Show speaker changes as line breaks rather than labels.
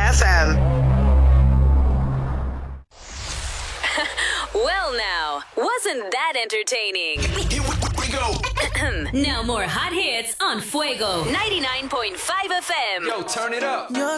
FM.
Well, now, wasn't that entertaining?
Here we go.
Now more hot hits on Fuego 99.5 FM.
Yo, turn it up.
You're